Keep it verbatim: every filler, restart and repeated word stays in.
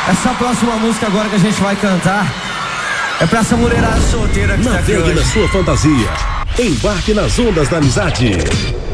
Essa próxima música agora que a gente vai cantar é pra essa mulherada solteira que tá aqui Navegue hoje. na sua fantasia. Embarque nas ondas da amizade.